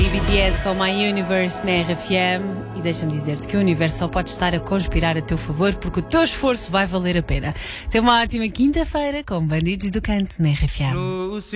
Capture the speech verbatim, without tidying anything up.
B T S com My Universe na R F M. E deixa-me dizer-te que o universo só pode estar a conspirar a teu favor, porque o teu esforço vai valer a pena. Tenha uma ótima quinta-feira com Bandidos do Canto na R F M.